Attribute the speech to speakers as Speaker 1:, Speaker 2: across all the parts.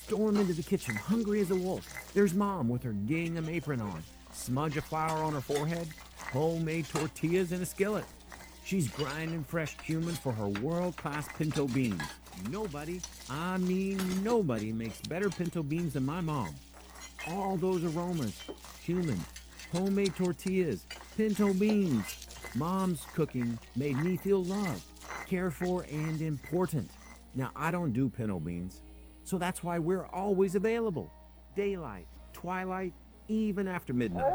Speaker 1: storm into the kitchen, hungry as a wolf. There's Mom with her gingham apron on, smudge of flour on her forehead, homemade tortillas in a skillet. She's grinding fresh cumin for her world-class pinto beans. Nobody, I mean nobody, makes better pinto beans than my mom. All those aromas, cumin, homemade tortillas, pinto beans. Mom's cooking made me feel loved, cared for, and important. Now, I don't do pinto beans, so that's why we're always available. Daylight, twilight, even after midnight.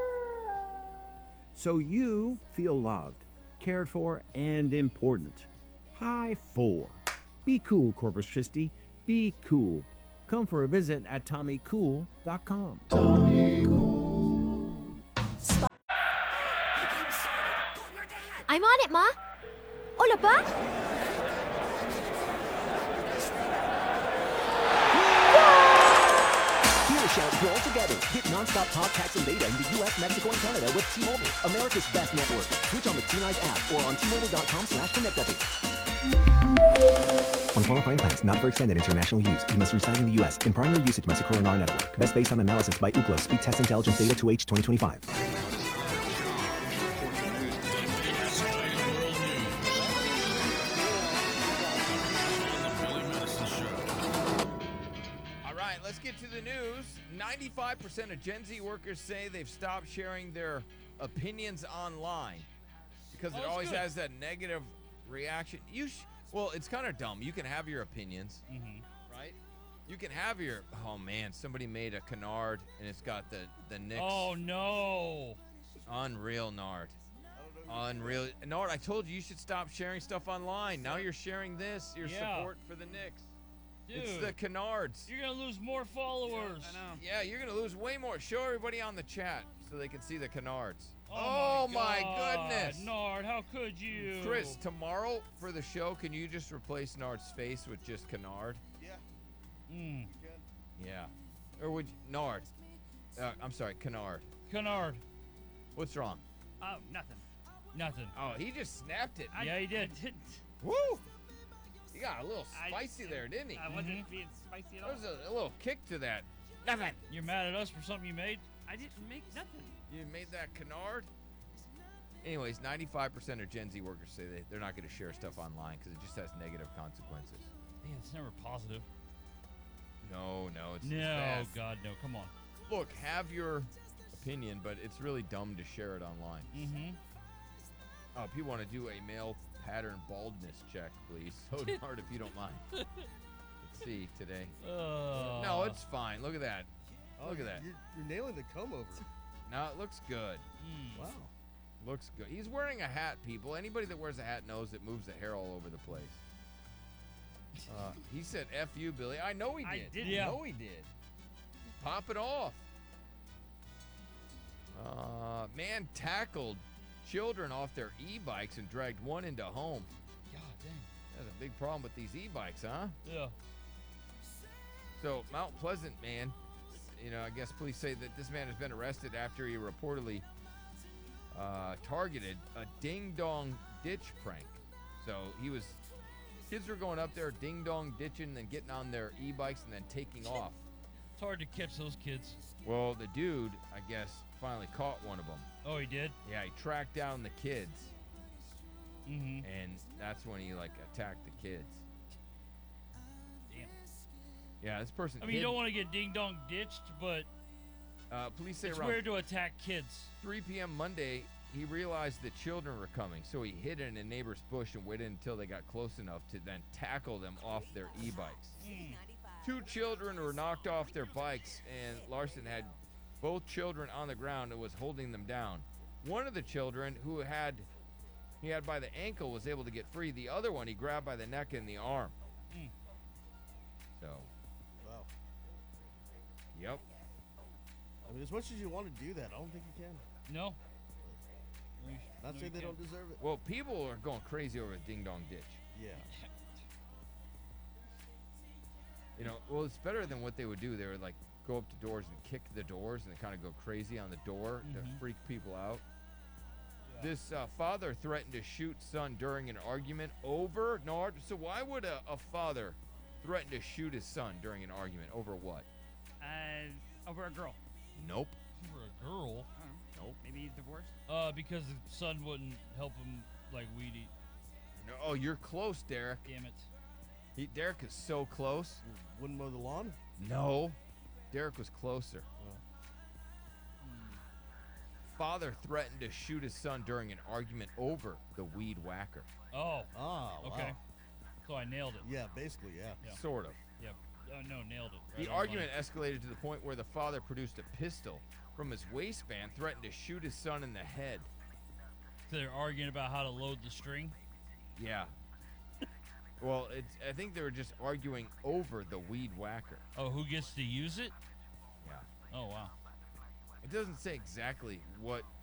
Speaker 1: So you feel loved, cared for, and important. High 4. Be cool, Corpus Christi. Be cool. Come for a visit at TommyCool.com.
Speaker 2: I'm on it, Ma. Hola, Pa.
Speaker 3: Hear a shout grow together. Get non-stop talk, text, and data in the U.S., Mexico, and Canada with T-Mobile, America's best network. Switch on the T-Night app or on T-Mobile.com/connectate. On qualifying plans, not for extended international use. You must reside in the U.S. In primary usage, Mexico or our network. Best based on analysis by Ookla. Speed test intelligence data 2H 2025.
Speaker 4: All right, let's get to the news. 95% of Gen Z workers say they've stopped sharing their opinions online because it always has that negative reaction. Well, it's kind of dumb. You can have your opinions, right? You can have your, oh man, somebody made a canard and it's got the Knicks.
Speaker 5: Oh no.
Speaker 4: Unreal, Nard. Unreal. Nard, I told you should stop sharing stuff online. Now you're sharing this, your support for the Knicks.
Speaker 5: Dude,
Speaker 4: it's the canards.
Speaker 5: You're going to lose more followers.
Speaker 4: I know. Yeah, you're going to lose way more. Show everybody on the chat so they can see the canards.
Speaker 5: Oh
Speaker 4: my goodness.
Speaker 5: Nard, how could you?
Speaker 4: Chris, tomorrow for the show, can you just replace Nard's face with just canard?
Speaker 5: Mm.
Speaker 4: Yeah. Or would you, Nard? I'm sorry, canard.
Speaker 5: Canard.
Speaker 4: What's wrong?
Speaker 6: Oh, nothing.
Speaker 5: Nothing.
Speaker 4: Oh, he just snapped it.
Speaker 5: Yeah, he did.
Speaker 6: I didn't.
Speaker 4: Woo! He got a little spicy there, didn't he?
Speaker 6: I wasn't being spicy at all.
Speaker 4: There was a little kick to that. Nothing.
Speaker 5: You're mad at us for something you made?
Speaker 6: I didn't make nothing.
Speaker 4: You made that canard? Anyways, 95% of Gen Z workers say they're not going to share stuff online because it just has negative consequences.
Speaker 5: Man, it's never positive.
Speaker 4: No, it's
Speaker 5: No,
Speaker 4: bad.
Speaker 5: God, no. Come on.
Speaker 4: Look, have your opinion, but it's really dumb to share it online.
Speaker 5: Mm-hmm.
Speaker 4: If you want to do a male pattern baldness check, please. So hard if you don't mind. Let's see today. No, it's fine. Look at that. Look at that.
Speaker 7: You're nailing the comb over.
Speaker 4: No, it looks good.
Speaker 7: Wow.
Speaker 4: Looks good. He's wearing a hat, people. Anybody that wears a hat knows it moves the hair all over the place. He said, F you, Billy. I know he did.
Speaker 6: I did.
Speaker 5: Yeah.
Speaker 4: I know he did. Pop it off. Man tackled children off their e-bikes and dragged one into home.
Speaker 5: God dang.
Speaker 4: That's a big problem with these e-bikes, huh?
Speaker 5: Yeah.
Speaker 4: So, Mount Pleasant man, I guess police say that this man has been arrested after he reportedly targeted a ding-dong ditch prank. So, kids were going up there ding-dong ditching, then getting on their e-bikes and then taking off.
Speaker 5: It's hard to catch those kids.
Speaker 4: Well, the dude, I guess, finally caught one of them.
Speaker 5: Oh, he did?
Speaker 4: Yeah, he tracked down the kids,
Speaker 5: Mm-hmm.
Speaker 4: and that's when he, attacked the kids.
Speaker 5: Damn.
Speaker 4: Yeah, this person
Speaker 5: I mean, you don't want to get ding-dong ditched, but
Speaker 4: police say
Speaker 5: it's
Speaker 4: around
Speaker 5: weird to attack kids.
Speaker 4: 3 p.m. Monday, he realized that children were coming, so he hid in a neighbor's bush and waited until they got close enough to then tackle them off their e-bikes. 2 children were knocked off their bikes, and Larson had both children on the ground and was holding them down. One of the children, who he had by the ankle, was able to get free. The other one, he grabbed by the neck and the arm. So,
Speaker 7: Wow.
Speaker 4: yep.
Speaker 7: I mean, as much as you want to do that, I don't think you can.
Speaker 5: No.
Speaker 7: Not saying they don't deserve it.
Speaker 4: Well, people are going crazy over the Ding Dong Ditch.
Speaker 7: Yeah.
Speaker 4: Well, it's better than what they would do. They would go up to doors and kick the doors and kind of go crazy on the door to freak people out. Yeah. This father threatened to shoot son during an argument over Nard. So why would a father threatened to shoot his son during an argument over what?
Speaker 6: Over a girl.
Speaker 4: Nope.
Speaker 5: For a girl.
Speaker 4: Nope.
Speaker 6: Maybe divorce.
Speaker 5: Because the son wouldn't help him like weed eat.
Speaker 4: No, oh, you're close, Derek.
Speaker 5: Damn it.
Speaker 4: Derek is so close.
Speaker 7: Wouldn't mow the lawn?
Speaker 4: No. Derek was closer. Father threatened to shoot his son during an argument over the weed whacker.
Speaker 5: Oh.
Speaker 7: Ah,
Speaker 5: Okay.
Speaker 7: wow.
Speaker 5: So I nailed it.
Speaker 7: Yeah, basically, yeah.
Speaker 5: Yeah.
Speaker 4: Sort of.
Speaker 5: Yep. No, nailed it.
Speaker 4: The
Speaker 5: Right on
Speaker 4: argument
Speaker 5: money.
Speaker 4: escalated to the point where the father produced a pistol from his waistband, threatened to shoot his son in the head.
Speaker 5: So they're arguing about how to load the string.
Speaker 4: Yeah. Well, I think they were just arguing over the weed whacker.
Speaker 5: Oh, who gets to use it?
Speaker 4: Yeah.
Speaker 5: Oh, wow.
Speaker 4: It doesn't say exactly what